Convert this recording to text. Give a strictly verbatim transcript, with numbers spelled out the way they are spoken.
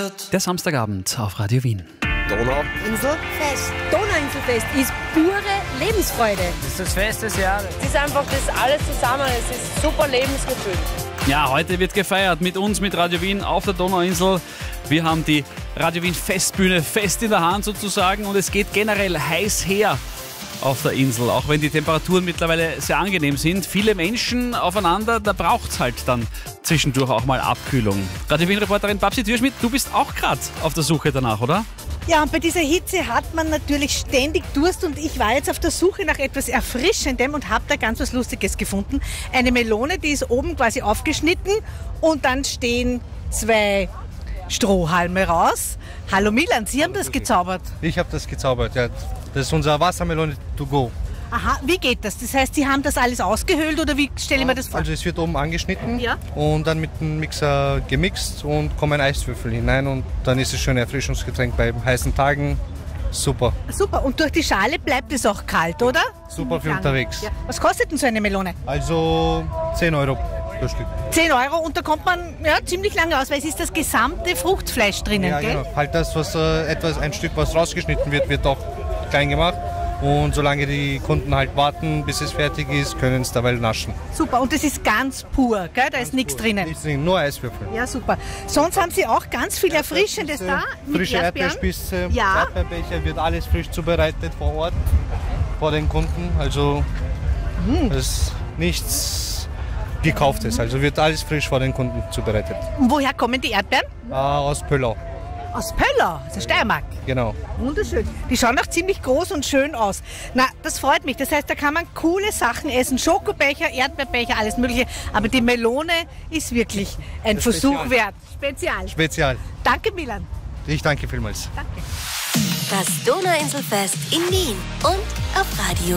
gefeiert. Der Samstagabend auf Radio Wien. Donauinselfest. Donauinselfest ist pure Lebensfreude. Das ist das Fest des Jahres. Es ist einfach das alles zusammen. Es ist super Lebensgefühl. Ja, heute wird gefeiert mit uns, mit Radio Wien auf der Donauinsel. Wir haben die Radio Wien Festbühne fest in der Hand sozusagen und es geht generell heiß her auf der Insel, auch wenn die Temperaturen mittlerweile sehr angenehm sind. Viele Menschen aufeinander, da braucht es halt dann zwischendurch auch mal Abkühlung. Radio Wien-Reporterin Babsi Türschmidt, du bist auch gerade auf der Suche danach, oder? Ja, und bei dieser Hitze hat man natürlich ständig Durst und ich war jetzt auf der Suche nach etwas Erfrischendem und habe da ganz was Lustiges gefunden. Eine Melone, die ist oben quasi aufgeschnitten und dann stehen zwei Strohhalme raus. Hallo Milan, Sie haben das gezaubert. Ich habe das gezaubert, ja. Das ist unser Wassermelone to go. Aha, wie geht das? Das heißt, Sie haben das alles ausgehöhlt oder wie stelle ich mir das vor? Also es wird oben angeschnitten, ja, und dann mit dem Mixer gemixt und kommen Eiswürfel hinein und dann ist es schön Erfrischungsgetränk bei heißen Tagen. Super. Super, und durch die Schale bleibt es auch kalt, oder? Super für unterwegs. Ja. Was kostet denn so eine Melone? Also zehn Euro pro Stück. zehn Euro und da kommt man ja, ziemlich lange aus, weil es ist das gesamte Fruchtfleisch drinnen, Ja, gell? genau. Halt das, was äh, etwas, ein Stück, was rausgeschnitten wird, wird auch klein gemacht. Und solange die Kunden halt warten, bis es fertig ist, können es dabei naschen. Super, und das ist ganz pur, gell? Da ist nichts drinnen. Nichts drin, nur Eiswürfel. Ja, super. Sonst haben Sie auch ganz viel Erfrischendes da. Mit Frische Erdbeeren. Erdbeerspitze, Ja. Erdbeerbecher, wird alles frisch zubereitet vor Ort, vor den Kunden. Also Mm. das ist nichts Gekauftes, also wird alles frisch vor den Kunden zubereitet. Und woher kommen die Erdbeeren? Äh, aus Pöllau, Aus Pöllau, aus der Steiermark. genau. Wunderschön. Die schauen auch ziemlich groß und schön aus. Na, das freut mich. Das heißt, da kann man coole Sachen essen. Schokobecher, Erdbeerbecher, alles mögliche. Aber die Melone ist wirklich ein Das Versuch Spezial. wert. Spezial. Spezial. Danke, Milan. Ich danke vielmals. Danke. Das Donauinselfest in Wien und auf Radio